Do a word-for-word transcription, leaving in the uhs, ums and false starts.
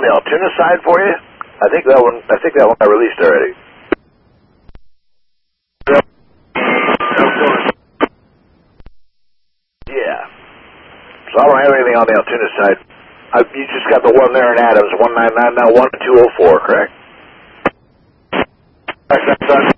on the Altoona side for you? I think that one. I think that one I released already. Yeah. So I don't have anything on the Altoona side. I, you just got the one there in Adams, one nine nine now one two oh four, correct? Correct, son.